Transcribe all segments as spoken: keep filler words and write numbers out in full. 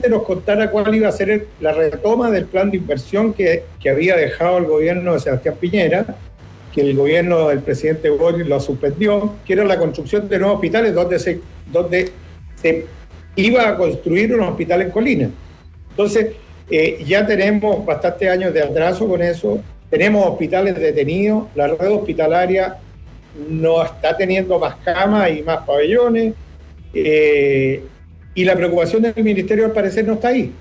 brevemente nos contara cuál iba a ser el, la retoma del plan de inversión que, que había dejado el gobierno de Sebastián Piñera, que el gobierno del presidente Boric lo suspendió, que era la construcción de nuevos hospitales donde se, donde se iba a construir un hospital en Colina. Entonces, eh, ya tenemos bastantes años de atraso con eso, tenemos hospitales detenidos, la red hospitalaria no está teniendo más camas y más pabellones, eh, y la preocupación del Ministerio al parecer no está ahí.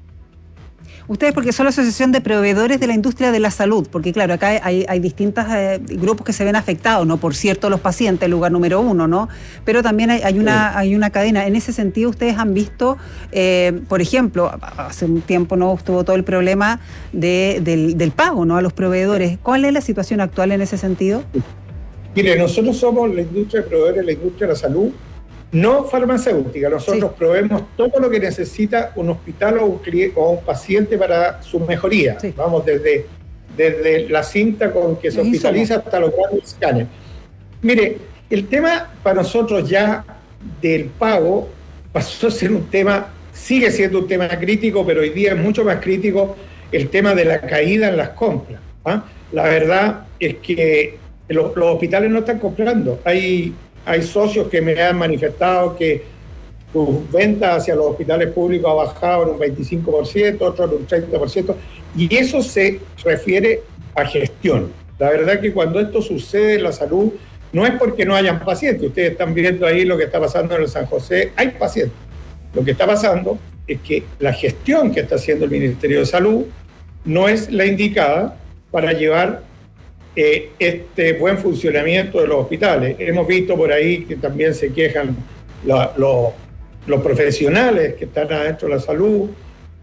Ustedes, porque son la Asociación de Proveedores de la Industria de la Salud, porque claro, acá hay, hay distintos eh, grupos que se ven afectados, ¿no? Por cierto, los pacientes, el lugar número uno, ¿no? Pero también hay, hay, una, hay una cadena. En ese sentido, ustedes han visto, eh, por ejemplo, hace un tiempo no estuvo todo el problema de, del, del pago, ¿no? A los proveedores. ¿Cuál es la situación actual en ese sentido? Mire, nosotros somos la industria de proveedores de la industria de la salud, no farmacéutica. Nosotros sí. proveemos todo lo que necesita un hospital o un, cliente, o un paciente para su mejoría. Sí. Vamos, desde, desde la cinta con que se hospitaliza hasta los grandes escáneres. Mire, el tema para nosotros ya del pago pasó a ser un tema, sigue siendo un tema crítico, pero hoy día es mucho más crítico el tema de la caída en las compras. ¿ah? La verdad es que los, los hospitales no están comprando. Hay... Hay socios que me han manifestado que sus ventas hacia los hospitales públicos ha bajado en un veinticinco por ciento, otros en un treinta por ciento, y eso se refiere a gestión. La verdad que cuando esto sucede en la salud, no es porque no hayan pacientes. Ustedes están viendo ahí lo que está pasando en el San José, hay pacientes. Lo que está pasando es que la gestión que está haciendo el Ministerio de Salud no es la indicada para llevar Eh, este buen funcionamiento de los hospitales. Hemos visto por ahí que también se quejan la, lo, los profesionales que están adentro de la salud,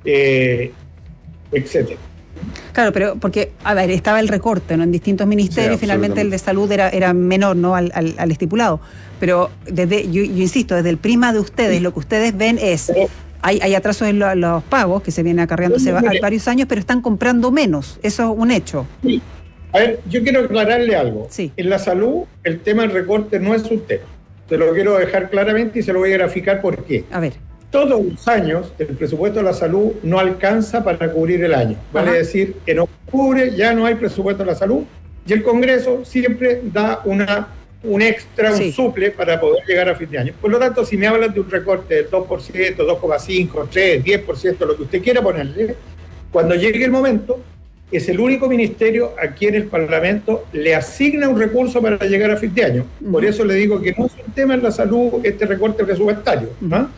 eh, etcétera. Claro, pero porque, a ver, estaba el recorte, ¿no? En distintos ministerios, sí, finalmente el de salud era, era menor, ¿no? Al, al, al estipulado. Pero desde, yo, yo insisto, desde el prisma de ustedes, sí. lo que ustedes ven es, pero, hay, hay atrasos en lo, los pagos que se vienen acarreando hace varios años, pero están comprando menos. Eso es un hecho. Sí. A ver, yo quiero aclararle algo. Sí. En la salud, el tema del recorte no es un tema. Se lo quiero dejar claramente y se lo voy a graficar por qué. A ver. Todos los años, el presupuesto de la salud no alcanza para cubrir el año. Vale Ajá. decir, en octubre ya no hay presupuesto de la salud y el Congreso siempre da una, un extra, sí. un suple para poder llegar a fin de año. Por lo tanto, si me hablan de un recorte del dos por ciento, dos coma cinco, tres, diez por ciento, lo que usted quiera ponerle, cuando llegue el momento, es el único ministerio a quien el Parlamento le asigna un recurso para llegar a fin de año. Por eso le digo que no es un tema en la salud este recorte presupuestario. ¿no?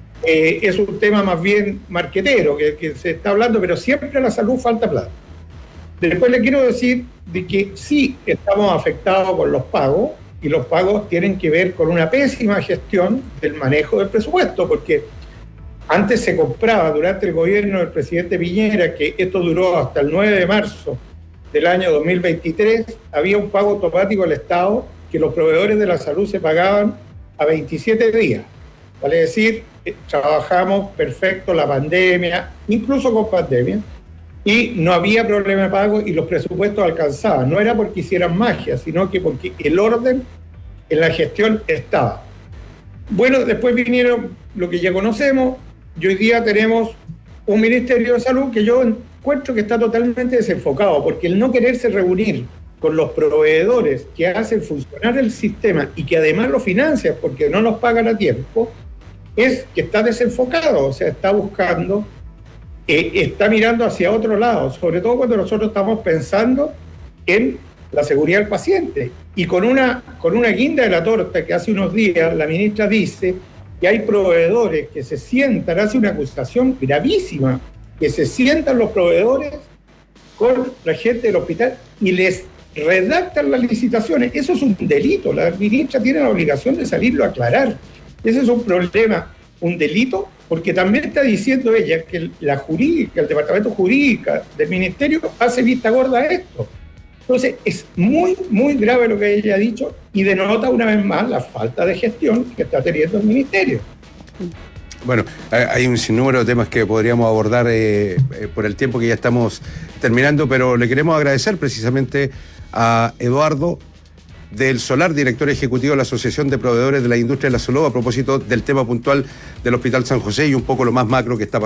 Eh, es un tema más bien marquetero que, que se está hablando, pero siempre en la salud falta plata. Después le quiero decir de que sí estamos afectados con los pagos, y los pagos tienen que ver con una pésima gestión del manejo del presupuesto, porque antes se compraba durante el gobierno del presidente Piñera, que esto duró hasta el nueve de marzo del año dos mil veintitrés, había un pago automático al Estado que los proveedores de la salud se pagaban a veintisiete días. Vale decir, trabajamos perfecto la pandemia, incluso con pandemia, y no había problema de pago y los presupuestos alcanzaban. No era porque hicieran magia, sino que porque el orden en la gestión estaba. Bueno, después vinieron lo que ya conocemos, y hoy día tenemos un Ministerio de Salud que yo encuentro que está totalmente desenfocado, porque el no quererse reunir con los proveedores que hacen funcionar el sistema y que además lo financian porque no nos pagan a tiempo, es que está desenfocado, o sea, está buscando, eh, está mirando hacia otro lado, sobre todo cuando nosotros estamos pensando en la seguridad del paciente. Y con una, con una guinda de la torta que hace unos días la ministra dice que hay proveedores que se sientan, hace una acusación gravísima, que se sientan los proveedores con la gente del hospital y les redactan las licitaciones. Eso es un delito, la ministra tiene la obligación de salirlo a aclarar. Ese es un problema, un delito, porque también está diciendo ella que la jurídica, el departamento jurídico del ministerio hace vista gorda a esto. Entonces, es muy, muy grave lo que ella ha dicho y denota una vez más la falta de gestión que está teniendo el ministerio. Bueno, hay un sinnúmero de temas que podríamos abordar eh, eh, por el tiempo que ya estamos terminando, pero le queremos agradecer precisamente a Eduardo del Solar, director ejecutivo de la Asociación de Proveedores de la Industria de la Salud, a propósito del tema puntual del Hospital San José y un poco lo más macro que está pasando.